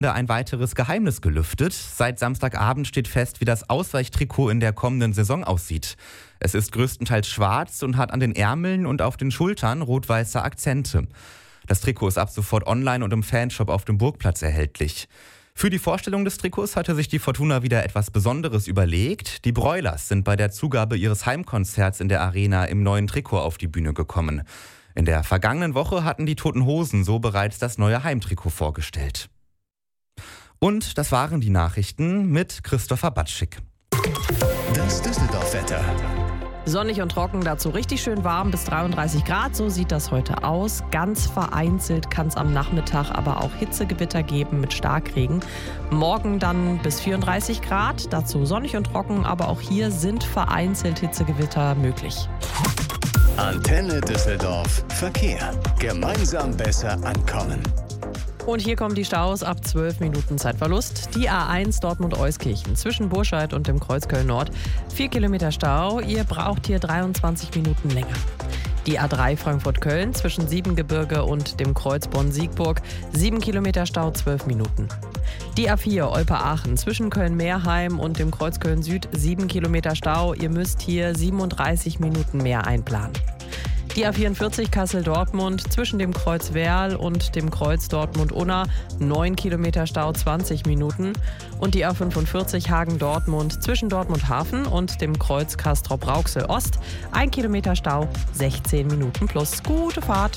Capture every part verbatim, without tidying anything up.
ein weiteres Geheimnis gelüftet. Seit Samstagabend steht fest, wie das Ausweichtrikot in der kommenden Saison aussieht. Es ist größtenteils schwarz und hat an den Ärmeln und auf den Schultern rot-weiße Akzente. Das Trikot ist ab sofort online und im Fanshop auf dem Burgplatz erhältlich. Für die Vorstellung des Trikots hatte sich die Fortuna wieder etwas Besonderes überlegt. Die Broilers sind bei der Zugabe ihres Heimkonzerts in der Arena im neuen Trikot auf die Bühne gekommen. In der vergangenen Woche hatten die Toten Hosen so bereits das neue Heimtrikot vorgestellt. Und das waren die Nachrichten mit Christopher Batschik. Das Düsseldorf-Wetter. Sonnig und trocken, dazu richtig schön warm bis dreiunddreißig Grad, so sieht das heute aus. Ganz vereinzelt kann es am Nachmittag aber auch Hitzegewitter geben mit Starkregen. Morgen dann bis vierunddreißig Grad, dazu sonnig und trocken, aber auch hier sind vereinzelt Hitzegewitter möglich. Antenne Düsseldorf. Verkehr. Gemeinsam besser ankommen. Und hier kommen die Staus ab zwölf Minuten Zeitverlust. Die A eins Dortmund-Euskirchen zwischen Burscheid und dem Kreuz Köln-Nord. vier Kilometer Stau, ihr braucht hier dreiundzwanzig Minuten länger. Die A drei Frankfurt-Köln zwischen Siebengebirge und dem Kreuz Bonn-Siegburg. sieben Kilometer Stau, zwölf Minuten. Die A vier Olpe-Aachen zwischen Köln-Meerheim und dem Kreuz Köln-Süd. sieben Kilometer Stau, ihr müsst hier siebenunddreißig Minuten mehr einplanen. Die A vierundvierzig Kassel-Dortmund zwischen dem Kreuz Werl und dem Kreuz Dortmund-Unna, neun Kilometer Stau, zwanzig Minuten. Und die A fünfundvierzig Hagen-Dortmund zwischen Dortmund-Hafen und dem Kreuz Castrop-Rauxel-Ost, ein Kilometer Stau, sechzehn Minuten plus. Gute Fahrt.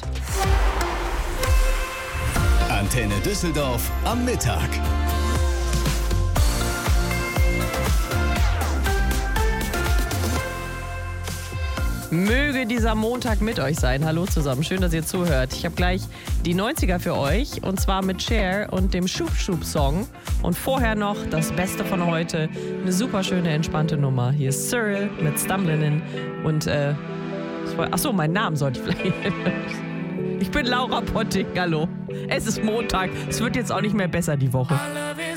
Antenne Düsseldorf am Mittag. Möge dieser Montag mit euch sein. Hallo zusammen, schön, dass ihr zuhört. Ich habe gleich die neunziger für euch und zwar mit Cher und dem Schub-Schub-Song. Und vorher noch das Beste von heute, eine super schöne, entspannte Nummer. Hier ist Cyril mit Stumbling und äh, achso, meinen Namen sollte ich vielleicht... Ich bin Laura Potting, hallo. Es ist Montag, es wird jetzt auch nicht mehr besser die Woche.